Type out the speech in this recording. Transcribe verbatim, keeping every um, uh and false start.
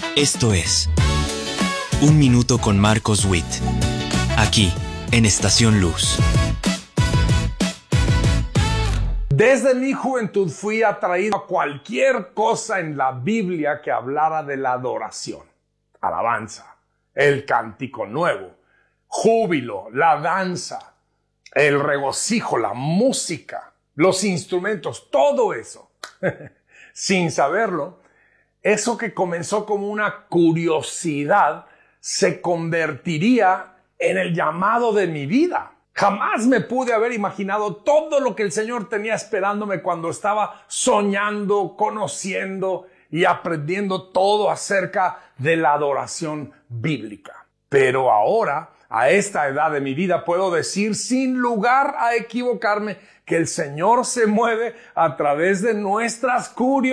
Esto es Un Minuto con Marcos Witt, aquí en Estación Luz. Desde mi juventud fui atraído a cualquier cosa en la Biblia que hablara de la adoración, alabanza, el cántico nuevo, júbilo, la danza, el regocijo, la música, los instrumentos, todo eso. Sin saberlo, eso que comenzó como una curiosidad se convertiría en el llamado de mi vida. Jamás me pude haber imaginado todo lo que el Señor tenía esperándome cuando estaba soñando, conociendo y aprendiendo todo acerca de la adoración bíblica. Pero ahora, a esta edad de mi vida, puedo decir sin lugar a equivocarme que el Señor se mueve a través de nuestras curiosidades.